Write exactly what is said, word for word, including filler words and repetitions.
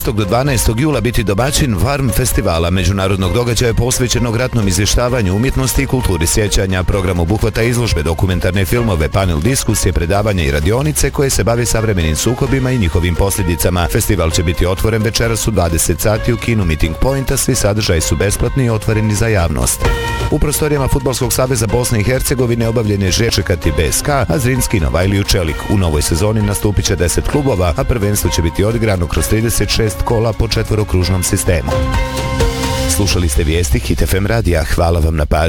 do dvanaestog jula biti domaćin Varm festivala, međunarodnog događaja posvećenog ratnom izvještavanju, umjetnosti i kulturi sjećanja. Program obuhvata izložbe, dokumentarne filmove, panel diskusije, predavanja i radionice koje se bave savremenim sukobima i njihovim posljedicama. Festival će biti otvoren večeras u dvadeset sati u kinu Meeting Point, a svi sadržaji su besplatni i otvoreni za javnost. U prostorijama Fudbalskog saveza Bosne i Hercegovine obavljen je Žečekati B S K, a Zrinski Novajliju Čelik. U novoj sezoni nastupit će deset klubova, a prvenstvo će biti odigrano kroz trideset šest kola po četvorokružnom sistemu. Slušali ste vijesti Hit F M radija. Hvala vam na pažnji.